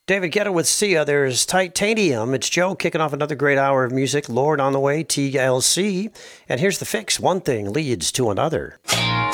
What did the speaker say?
David Guetta with Sia. There's Titanium. It's Joe kicking off another great hour of music. Lord on the way, TLC. And here's the fix. One thing leads to another.